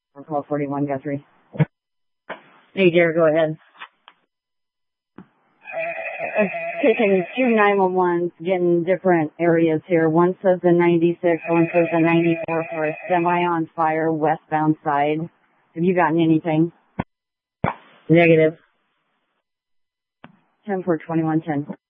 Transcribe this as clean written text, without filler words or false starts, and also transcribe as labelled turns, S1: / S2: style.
S1: I'll call 41 Guthrie. Hey, Jared, go ahead. Taking 2 911s, getting different areas here. One says the 96, one says the 94 for a semi on fire westbound side. Have you gotten anything? Negative. 10 for 2110.